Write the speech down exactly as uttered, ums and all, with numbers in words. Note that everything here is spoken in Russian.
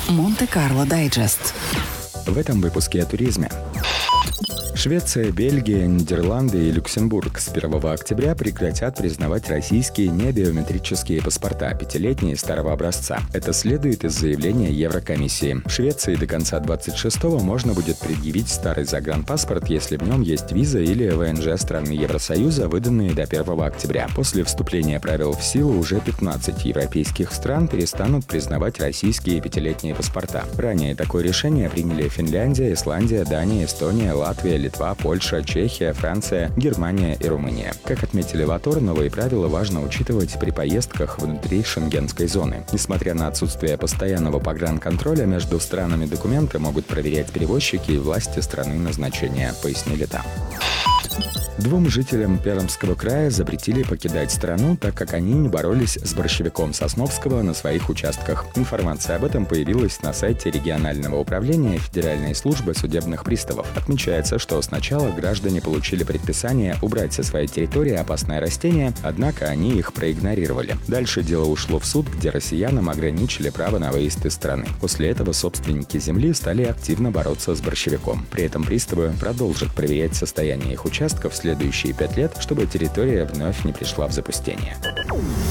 Монте-Карло Дайджест. В этом выпуске о туризме. Швеция, Бельгия, Нидерланды и Люксембург с первого октября прекратят признавать российские небиометрические паспорта пятилетние старого образца. Это следует из заявления Еврокомиссии. В Швеции до конца двадцать шестого можно будет предъявить старый загранпаспорт, если в нем есть виза или ВНЖ страны Евросоюза, выданные до первого октября. После вступления правил в силу уже пятнадцать европейских стран перестанут признавать российские пятилетние паспорта. Ранее такое решение приняли Финляндия, Исландия, Дания, Эстония, Латвия, Литва, Польша, Чехия, Франция, Германия и Румыния. Как отметили в АТОР, новые правила важно учитывать при поездках внутри шенгенской зоны. Несмотря на отсутствие постоянного погранконтроля, между странами документы могут проверять перевозчики и власти страны назначения, пояснили там. Двум жителям Пермского края запретили покидать страну, так как они не боролись с борщевиком Сосновского на своих участках. Информация об этом появилась на сайте регионального управления Федеральной службы судебных приставов. Отмечается, что сначала граждане получили предписание убрать со своей территории опасное растение, однако они их проигнорировали. Дальше дело ушло в суд, где россиянам ограничили право на выезд из страны. После этого собственники земли стали активно бороться с борщевиком. При этом приставы продолжат проверять состояние их участков в следующие пять лет, чтобы территория вновь не пришла в запустение.